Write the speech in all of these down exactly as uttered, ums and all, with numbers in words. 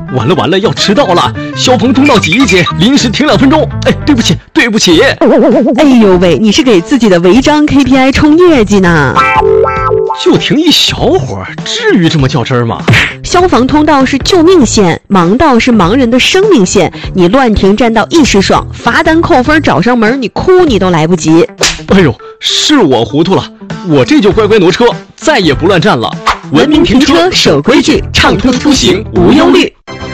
完了完了，要迟到了！消防通道几节，临时停两分钟。哎，对不起，对不起。 哎呦喂，你是给自己的违章 K P I 冲业绩呢？ 就停一小会儿，至于这么较真吗？ 消防通道是救命线，盲道是盲人的生命线。你乱停占道一时爽，罚单扣分找上门，你哭你都来不及。 哎呦，是我糊涂了，我这就乖乖挪车，再也不乱站了。 文明停车，守规矩，畅通出行无忧虑。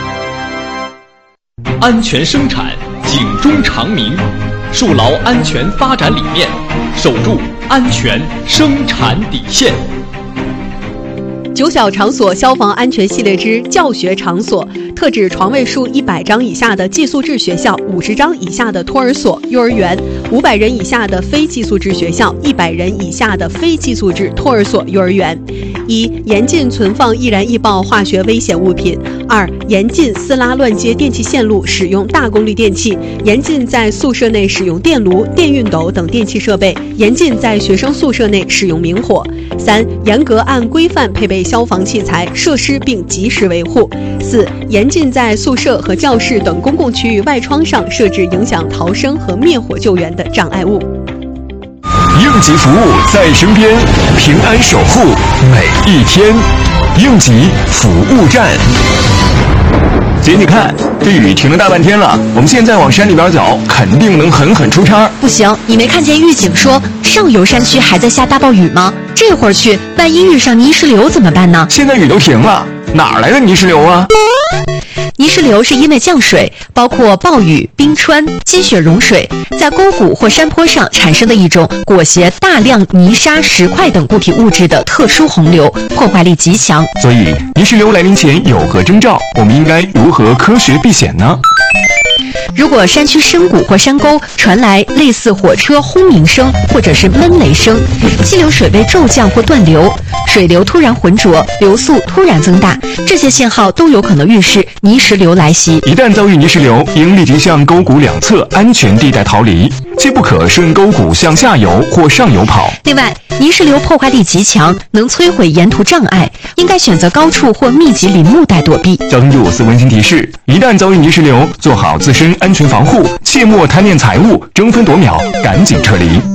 安全生产，警钟长鸣，树牢安全发展理念，守住安全生产底线。 九小场所消防安全系列之教学场所，特指床位数一百张以下的寄宿制学校、五十张以下的托儿所、幼儿园、五百人以下的非寄宿制学校、一百人以下的非寄宿制托儿所、幼儿园。一、严禁存放易燃易爆化学危险物品；二、严禁私拉乱接电气线路，使用大功率电器；严禁在宿舍内使用电炉、电熨斗等电气设备；严禁在学生宿舍内使用明火。三、严格按规范配备消防器材设施并及时维护。四、严禁在宿舍和教室等公共区域外窗上设置影响逃生和灭火救援的障碍物。 应急服务在身边，平安守护每一天。应急服务站。姐，你看这雨停了大半天了，我们现在往山里边走，肯定能狠狠出差。 不行，你没看见预警说上游山区还在下大暴雨吗？这会儿去，万一遇上泥石流怎么办呢？ 现在雨都停了，哪来的泥石流啊？ 泥石流是因为降水，包括暴雨、冰川、积雪融水，在沟谷或山坡上产生的一种裹挟大量泥沙、石块等固体物质的特殊洪流，破坏力极强。 所以，泥石流来临前有何征兆？我们应该如何科学避险呢？ 如果山区深谷或山沟传来类似火车轰鸣声或者是闷雷声，溪流水位骤降或断流，水流突然浑浊，流速突然增大，这些信号都有可能预示泥石流来袭。 一旦遭遇泥石流，应立即向沟谷两侧安全地带逃离，切不可顺沟谷向下游或上游跑。 另外，泥石流破坏力极强，能摧毁沿途障碍，应该选择高处或密集林木带躲避。 交通九五四温馨提示：一旦遭遇泥石流，做好自身安全防护，切莫贪恋财物，争分夺秒，赶紧撤离。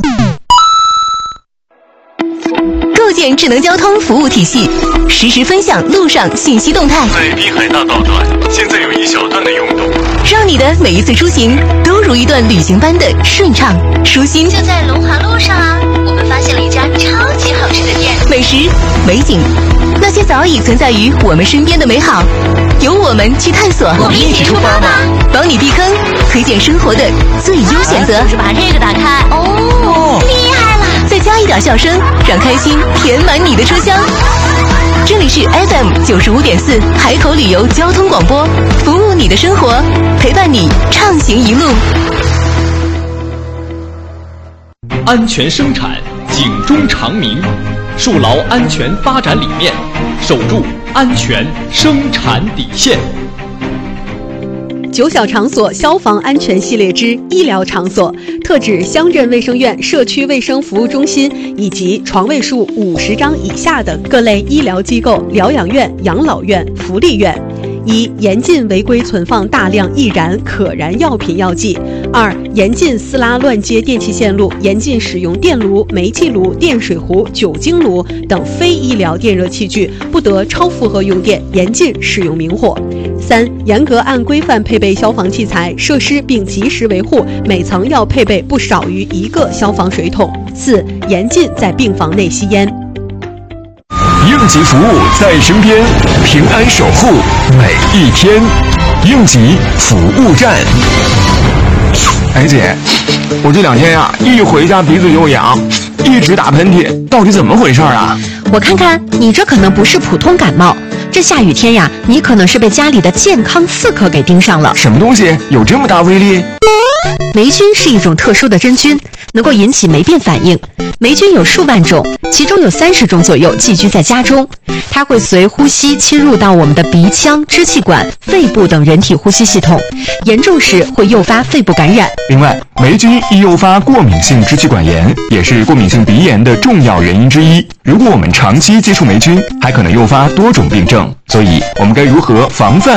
构建智能交通服务体系，实时分享路上信息动态。 在滨海大道段，现在有一小段的拥堵， 让你的每一次出行都如一段旅行般的顺畅舒心。 就在龙华路上啊，我们发现了一家超级好吃的店， 美食、美景，那些早已存在于我们身边的美好，由我们去探索。 我们一起出发吧， 帮你避坑，推荐生活的最优选择。 就是把这个打开，哦，厉害了！ 再加一点笑声，让开心填满你的车厢。这里是 F M 九十五点四海口旅游交通广播，服务你的生活，陪伴你畅行一路。 安全生产，警钟长鸣，树牢安全发展理念，守住安全生产底线。 九小场所消防安全系列之医疗场所，特指乡镇卫生院、社区卫生服务中心以及床位数五十张以下的各类医疗机构、疗养院、养老院、福利院。一、严禁违规存放大量易燃可燃药品药剂；二、严禁私拉乱接电气线路，严禁使用电炉、煤气炉、电水壶、酒精炉等非医疗电热器具，不得超负荷用电，严禁使用明火。三、严格按规范配备消防器材设施并及时维护，每层要配备不少于一个消防水桶。四、严禁在病房内吸烟。 应急服务在身边，平安守护每一天。应急服务站。哎姐，我这两天呀、啊，一回家鼻子就痒，一直打喷嚏，到底怎么回事啊？ 我看看，你这可能不是普通感冒，这下雨天呀，你可能是被家里的健康刺客给盯上了。 什么东西有这么大威力？ 霉菌是一种特殊的真菌，能够引起霉变反应。霉菌有数万种，其中有三十种左右寄居在家中。它会随呼吸侵入到我们的鼻腔、支气管、肺部等人体呼吸系统，严重时会诱发肺部感染。 另外，霉菌易诱发过敏性支气管炎，也是过敏性鼻炎的重要原因之一。如果我们长期接触霉菌，还可能诱发多种病症。所以，我们该如何防范